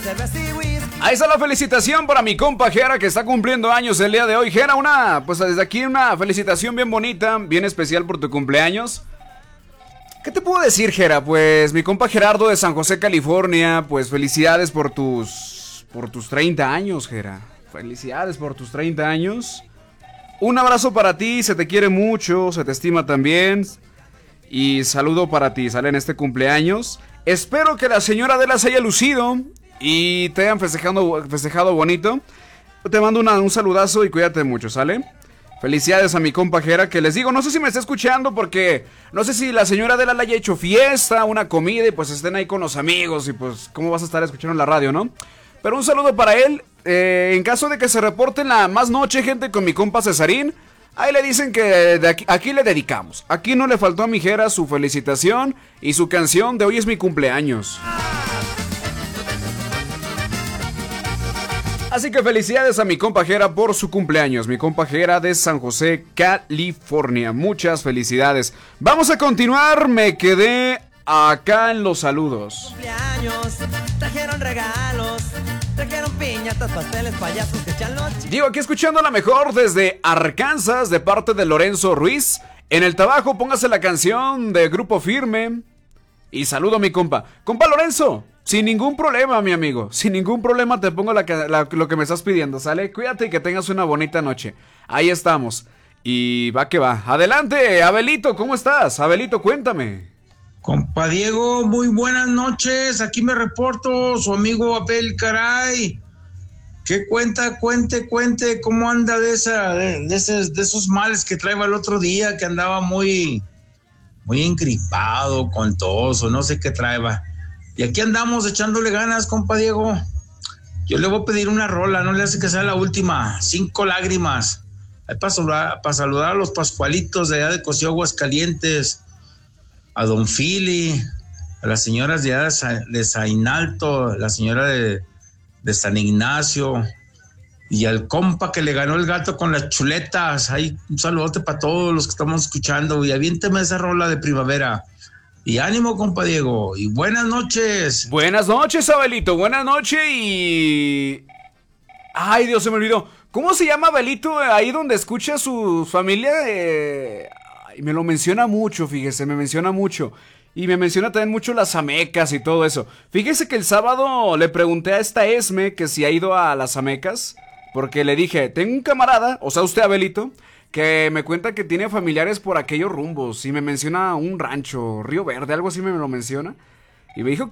Ahí está la felicitación para mi compa Jera, que está cumpliendo años el día de hoy. Jera, pues desde aquí una felicitación bien bonita, bien especial por tu cumpleaños. ¿Qué te puedo decir, Jera? Pues mi compa Gerardo de San José, California, pues felicidades por tus 30 años, Jera. Felicidades por tus 30 años. Un abrazo para ti, se te quiere mucho, se te estima también. Y saludo para ti, sale en este cumpleaños. Espero que la señora Adela se haya lucido y te hayan festejado bonito. Te mando un saludazo y cuídate mucho, ¿sale? Felicidades a mi compa Jera, que les digo, no sé si me está escuchando porque no sé si la señora Adela le haya hecho fiesta, una comida y pues estén ahí con los amigos y pues cómo vas a estar escuchando en la radio, ¿no? Pero un saludo para él, en caso de que se reporte en la más noche, gente, con mi compa Cesarín. Ahí le dicen que aquí le dedicamos. Aquí no le faltó a mi Jera su felicitación y su canción de hoy es mi cumpleaños. Así que felicidades a mi compa Jera por su cumpleaños. Mi compa Jera de San José, California. Muchas felicidades. Vamos a continuar. Me quedé acá en los saludos. Cumpleaños, trajeron regalos. Trajeron piñatas, pasteles, payasos que echan los... Digo, aquí escuchando la mejor desde Arkansas de parte de Lorenzo Ruiz. En el trabajo póngase la canción de Grupo Firme. Y saludo a mi compa. Compa Lorenzo, sin ningún problema, mi amigo. Sin ningún problema te pongo lo que me estás pidiendo, ¿sale? Cuídate y que tengas una bonita noche. Ahí estamos. Y va que va. Adelante, Abelito, ¿cómo estás? Abelito, cuéntame. Compa Diego, muy buenas noches, aquí me reporto, su amigo Abel, caray. ¿Qué cuente, cómo anda de esos males que traía el otro día, que andaba muy engripado, con tos, o no sé qué traía? Y aquí andamos echándole ganas, compa Diego. Yo le voy a pedir una rola, no le hace que sea la última, 5 lágrimas. Ahí para saludar a los pascualitos de allá de Cocío, Aguascalientes, a don Fili, a las señoras de Zainalto, la señora de San Ignacio, y al compa que le ganó el gato con las chuletas. Ahí un saludote para todos los que estamos escuchando, y aviénteme esa rola de primavera. Y ánimo, compa Diego, y buenas noches. Buenas noches, Abelito, buenas noches y... Ay, Dios, se me olvidó. ¿Cómo se llama Abelito ahí donde escucha a su familia? Y me lo menciona mucho, fíjese, me menciona mucho. Y me menciona también mucho las Amecas y todo eso. Fíjese que el sábado le pregunté a esta Esme que si ha ido a las Amecas, porque le dije, tengo un camarada, o sea usted, Abelito, que me cuenta que tiene familiares por aquellos rumbos. Y me menciona un rancho, Río Verde, algo así me lo menciona. Y me dijo